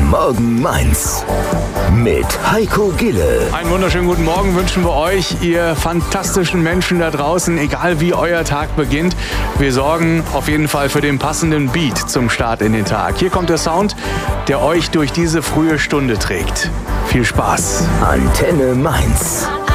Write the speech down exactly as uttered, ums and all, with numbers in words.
Morgen Mainz mit Heiko Gille. Einen wunderschönen guten Morgen wünschen wir euch, ihr fantastischen Menschen da draußen, egal wie euer Tag beginnt. Wir sorgen auf jeden Fall für den passenden Beat zum Start in den Tag. Hier kommt der Sound, der euch durch diese frühe Stunde trägt. Viel Spaß. Antenne Mainz.